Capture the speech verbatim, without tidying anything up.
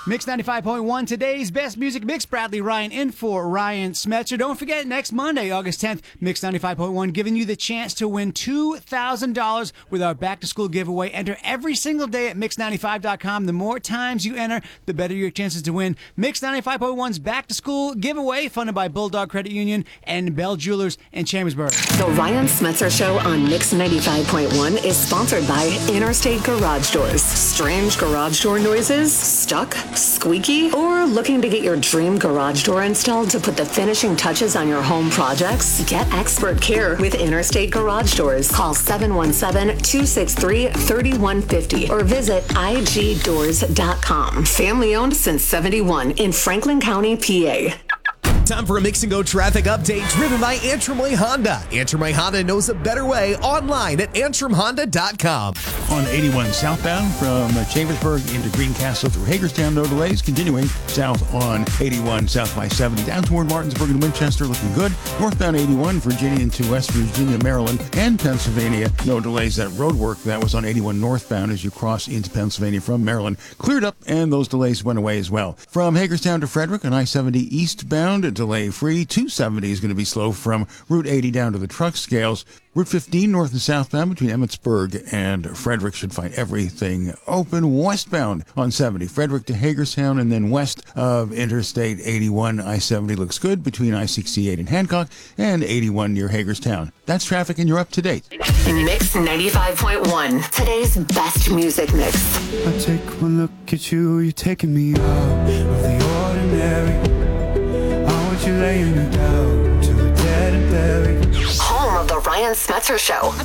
Mix ninety-five point one, today's best music mix. Bradley Ryan in for Ryan Smetzer. Don't forget, next Monday, August tenth, Mix ninety-five point one giving you the chance to win two thousand dollars with our back-to-school giveaway. Enter every single day at mix ninety-five dot com. The more times you enter, the better your chances to win. Mix ninety-five point one's back-to-school giveaway, funded by Bulldog Credit Union and Bell Jewelers in Chambersburg. The Ryan Smetzer Show on Mix ninety-five point one is sponsored by Interstate Garage Doors. Strange garage door noises? Stuck? Squeaky? Or looking to get your dream garage door installed to put the finishing touches on your home projects? Get expert care with Interstate Garage Doors. Call seven one seven, two six three, three one five zero or visit I G doors dot com. Family owned since seventy-one in Franklin County, P A. Time for a Mix and Go traffic update driven by Antrim Way Honda. Antrim Way Honda knows a better way online at antrim honda dot com. On eighty-one southbound from Chambersburg into Greencastle through Hagerstown, no delays. Continuing south on eighty-one south by seventy down toward Martinsburg and Winchester, looking good. Northbound eighty-one, Virginia into West Virginia, Maryland, and Pennsylvania. No delays. That road work that was on eighty-one northbound as you cross into Pennsylvania from Maryland cleared up, and those delays went away as well. From Hagerstown to Frederick on I seventy eastbound, delay free. two seventy is going to be slow from Route eighty down to the truck scales. Route fifteen north and southbound between Emmitsburg and Frederick should find everything open. Westbound on seventy, Frederick to Hagerstown, and then west of Interstate eighty-one, I seventy looks good between I sixty-eight and Hancock and eighty-one near Hagerstown. That's traffic, and you're up to date. Mix ninety-five point one, today's best music mix. I take one look at you, you're taking me out of the ordinary. I want you laying me down to a dead and buried. Home of the Ryan Smetzer Show.